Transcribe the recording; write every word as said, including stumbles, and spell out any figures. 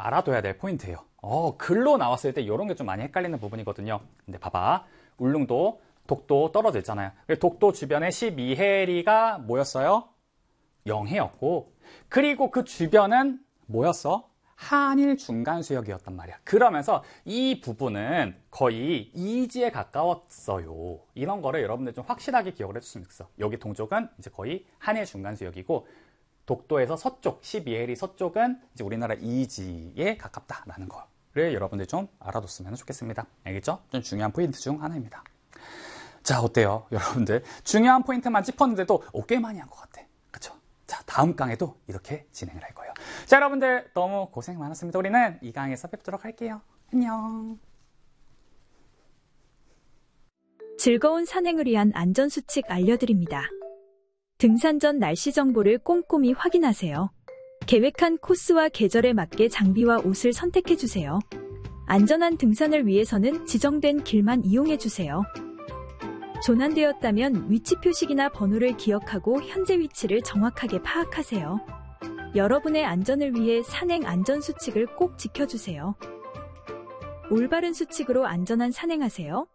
알아둬야 될 포인트예요. 어, 글로 나왔을 때 이런 게 좀 많이 헷갈리는 부분이거든요. 근데 봐봐. 울릉도, 독도 떨어져 있잖아요. 독도 주변에 십이 해리가 뭐였어요? 영해였고, 그리고 그 주변은 뭐였어? 한일 중간수역이었단 말이야. 그러면서 이 부분은 거의 이지에 가까웠어요. 이런 거를 여러분들 좀 확실하게 기억을 해줬으면 좋겠어. 여기 동쪽은 이제 거의 한일 중간수역이고, 독도에서 서쪽, 십이 해리 서쪽은 이제 우리나라 이지에 가깝다라는 거를 여러분들 좀 알아뒀으면 좋겠습니다. 알겠죠? 좀 중요한 포인트 중 하나입니다. 자, 어때요? 여러분들 중요한 포인트만 짚었는데도 어, 꽤 많이 한 것 같아. 그쵸? 자, 다음 강에도 이렇게 진행을 할 거예요. 자, 여러분들 너무 고생 많았습니다. 우리는 이 강에서 뵙도록 할게요. 안녕. 즐거운 산행을 위한 안전수칙 알려드립니다. 등산 전 날씨 정보를 꼼꼼히 확인하세요. 계획한 코스와 계절에 맞게 장비와 옷을 선택해주세요. 안전한 등산을 위해서는 지정된 길만 이용해주세요. 조난되었다면 위치 표식이나 번호를 기억하고 현재 위치를 정확하게 파악하세요. 여러분의 안전을 위해 산행 안전수칙을 꼭 지켜주세요. 올바른 수칙으로 안전한 산행하세요.